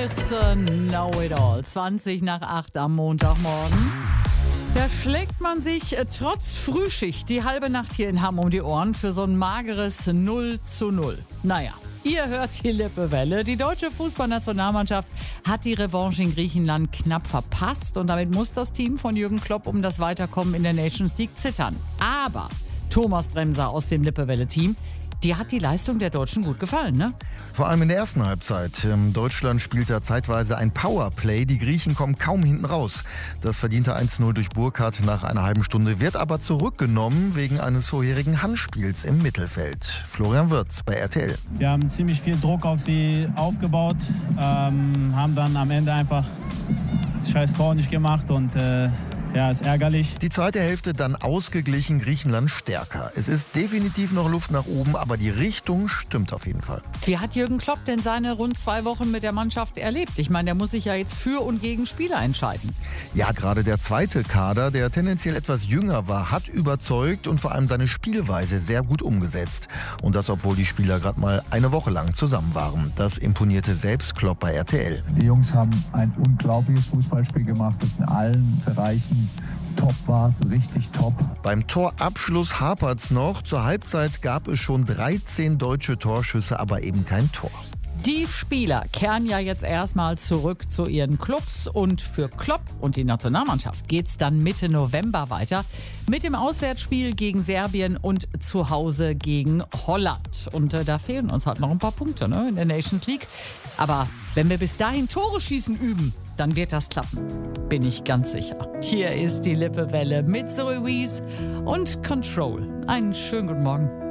Mr. Know-it-all. 20 nach 8 am Montagmorgen. Da schlägt man sich trotz Frühschicht die halbe Nacht hier in Hamm um die Ohren für so ein mageres 0:0. Naja, ihr hört die Lippewelle. Die deutsche Fußballnationalmannschaft hat die Revanche in Griechenland knapp verpasst und damit muss das Team von Jürgen Klopp um das Weiterkommen in der Nations League zittern. Aber Thomas Bremser aus dem Lippewelle-Team, dir hat die Leistung der Deutschen gut gefallen, ne? Vor allem in der ersten Halbzeit. Deutschland spielt da zeitweise ein Powerplay. Die Griechen kommen kaum hinten raus. Das verdiente 1:0 durch Burkhardt nach einer halben Stunde wird aber zurückgenommen wegen eines vorherigen Handspiels im Mittelfeld. Florian Wirtz bei RTL. Wir haben ziemlich viel Druck auf sie aufgebaut, haben dann am Ende einfach das scheiß Tor nicht gemacht und ist ärgerlich. Die zweite Hälfte dann ausgeglichen, Griechenland stärker. Es ist definitiv noch Luft nach oben, aber die Richtung stimmt auf jeden Fall. Wie hat Jürgen Klopp denn seine rund 2 Wochen mit der Mannschaft erlebt? Ich meine, der muss sich ja jetzt für und gegen Spieler entscheiden. Ja, gerade der zweite Kader, der tendenziell etwas jünger war, hat überzeugt und vor allem seine Spielweise sehr gut umgesetzt. Und das, obwohl die Spieler gerade mal eine Woche lang zusammen waren. Das imponierte selbst Klopp bei RTL. Die Jungs haben ein unglaubliches Fußballspiel gemacht, das in allen Bereichen top war, richtig top. Beim Torabschluss hapert's noch. Zur Halbzeit gab es schon 13 deutsche Torschüsse, aber eben kein Tor. Die Spieler kehren ja jetzt erstmal zurück zu ihren Clubs und für Klopp und die Nationalmannschaft geht's dann Mitte November weiter mit dem Auswärtsspiel gegen Serbien und zu Hause gegen Holland. Und da fehlen uns halt noch ein paar Punkte, in der Nations League. Aber wenn wir bis dahin Tore schießen üben, dann wird das klappen. Bin ich ganz sicher. Hier ist die Lippewelle mit Zoe Wees und Control. Einen schönen guten Morgen.